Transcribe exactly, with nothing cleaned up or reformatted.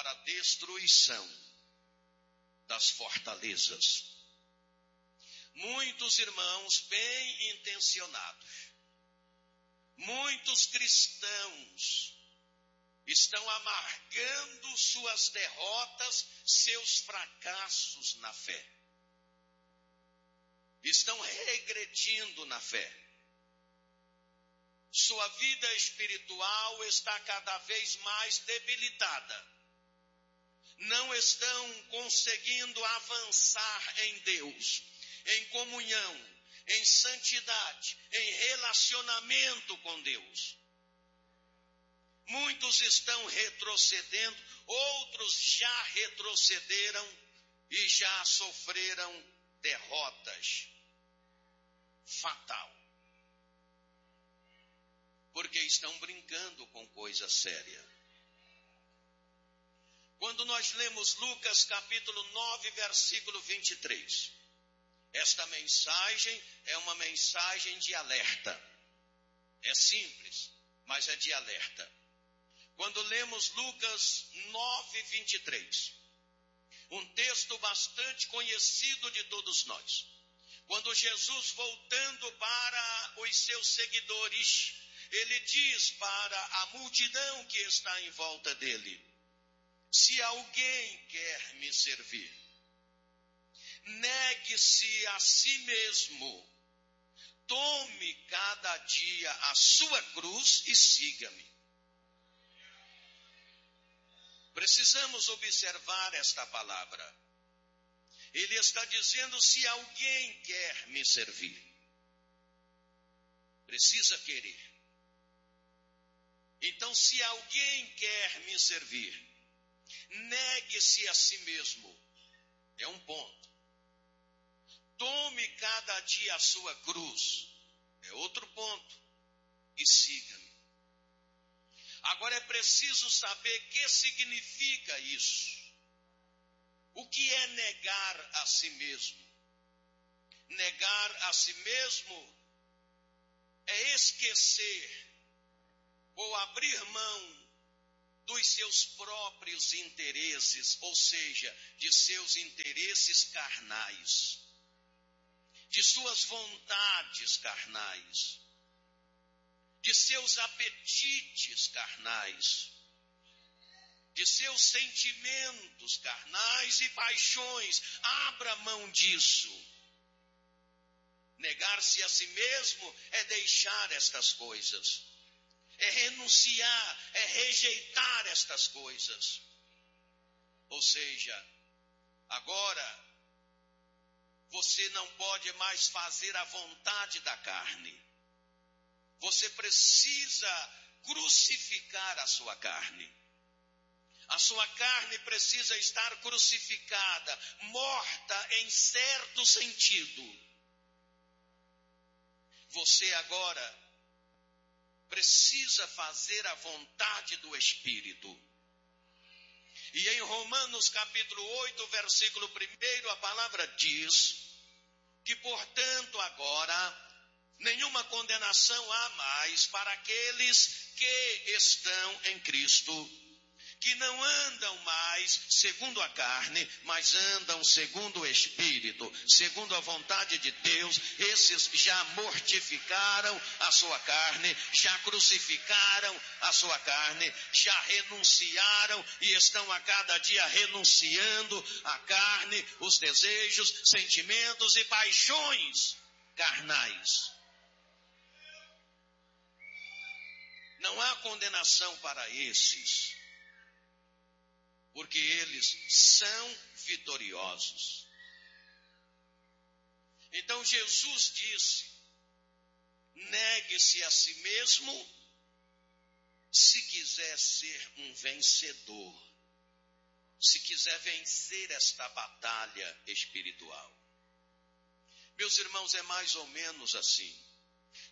para a destruição das fortalezas. Muitos irmãos bem intencionados, muitos cristãos estão amargando suas derrotas, seus fracassos na fé. Estão regredindo na fé. Sua vida espiritual está cada vez mais debilitada. Não estão conseguindo avançar em Deus, em comunhão, em santidade, em relacionamento com Deus. Muitos estão retrocedendo, outros já retrocederam e já sofreram derrotas fatal. Porque estão brincando com coisa séria. Quando nós lemos Lucas capítulo nove, versículo vinte e três, esta mensagem é uma mensagem de alerta. É simples, mas é de alerta. Quando lemos Lucas nove, vinte e três, um texto bastante conhecido de todos nós, quando Jesus, voltando para os seus seguidores, ele diz para a multidão que está em volta dele: se alguém quer me servir, negue-se a si mesmo, tome cada dia a sua cruz e siga-me. Precisamos observar esta palavra. Ele está dizendo: se alguém quer me servir, precisa querer. Então, se alguém quer me servir, negue-se a si mesmo. É um ponto. Tome cada dia a sua cruz. É outro ponto. E siga-me. Agora é preciso saber o que significa isso. O que é negar a si mesmo? Negar a si mesmo é esquecer ou abrir mão dos seus próprios interesses, ou seja, de seus interesses carnais, de suas vontades carnais, de seus apetites carnais, de seus sentimentos carnais e paixões. Abra mão disso. Negar-se a si mesmo é deixar estas coisas, é renunciar, é rejeitar estas coisas. Ou seja, agora você não pode mais fazer a vontade da carne. Você precisa crucificar a sua carne. A sua carne precisa estar crucificada, morta em certo sentido. Você agora precisa fazer a vontade do Espírito. E em Romanos capítulo oito, versículo um, a palavra diz que, portanto, agora nenhuma condenação há mais para aqueles que estão em Cristo, que não andam mais segundo a carne, mas andam segundo o Espírito, segundo a vontade de Deus. Esses já mortificaram a sua carne, já crucificaram a sua carne, já renunciaram e estão a cada dia renunciando a carne, os desejos, sentimentos e paixões carnais. Não há condenação para esses, porque eles são vitoriosos. Então Jesus disse: negue-se a si mesmo, se quiser ser um vencedor, se quiser vencer esta batalha espiritual. Meus irmãos, é mais ou menos assim.